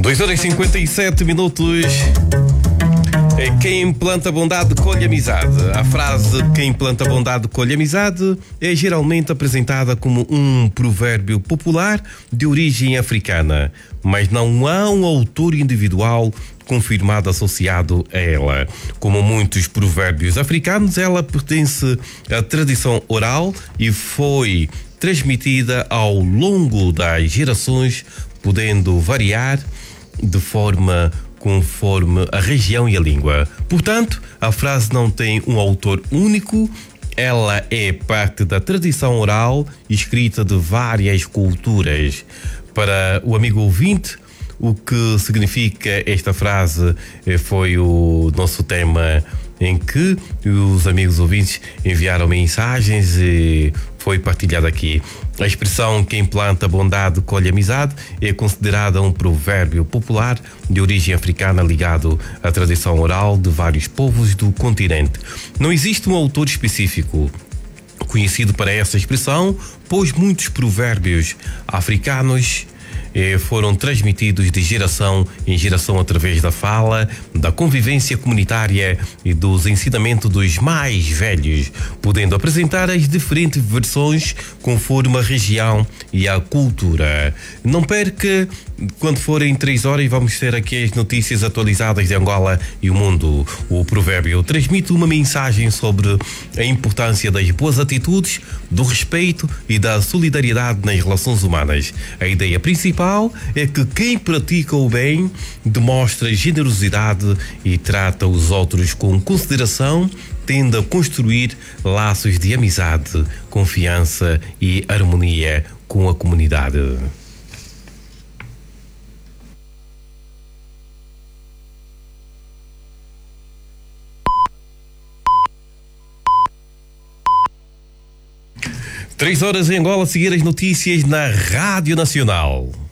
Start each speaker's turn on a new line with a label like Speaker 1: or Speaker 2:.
Speaker 1: 2 horas e 57 minutos. Quem planta bondade colhe amizade. A frase "quem planta bondade colhe amizade" é geralmente apresentada como um provérbio popular de origem africana, mas não há um autor individual confirmado associado a ela. Como muitos provérbios africanos, ela pertence à tradição oral e foi transmitida ao longo das gerações, podendo variar de forma conforme a região e a língua. Portanto, a frase não tem um autor único, ela é parte da tradição oral escrita de várias culturas. Para o amigo ouvinte, o que significa esta frase foi o nosso tema em que os amigos ouvintes enviaram mensagens e foi partilhado aqui. A expressão "quem planta bondade colhe amizade" é considerada um provérbio popular de origem africana ligado à tradição oral de vários povos do continente. Não existe um autor específico conhecido para essa expressão, pois muitos provérbios africanos foram transmitidos de geração em geração através da fala, da convivência comunitária e dos ensinamentos dos mais velhos, podendo apresentar as diferentes versões conforme a região e a cultura. Não perca, quando forem 3 horas, vamos ter aqui as notícias atualizadas de Angola e o mundo. O provérbio transmite uma mensagem sobre a importância das boas atitudes, do respeito e da solidariedade nas relações humanas. A ideia principal é que quem pratica o bem demonstra generosidade e trata os outros com consideração, tende a construir laços de amizade, confiança e harmonia com a comunidade. Três horas em Angola, seguir as notícias na Rádio Nacional.